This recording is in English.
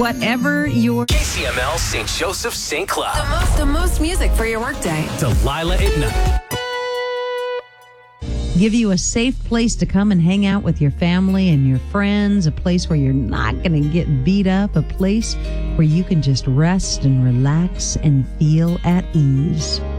Whatever your KCML St. Joseph St. Cloud. The most music for your workday. Delilah at night. give you a safe place to come and hang out with your family and your friends, a place where you're not going to get beat up, a place where you can just rest and relax and feel at ease.